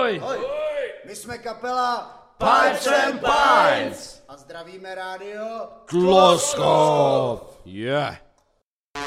Ahoj! My jsme kapela Pipes and Pints! a zdravíme rádio Tloskov! Yeah.